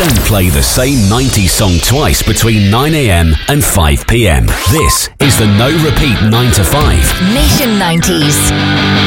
Don't play the same 90s song twice between 9am and 5pm. This is the No Repeat 9 to 5. Nation 90s.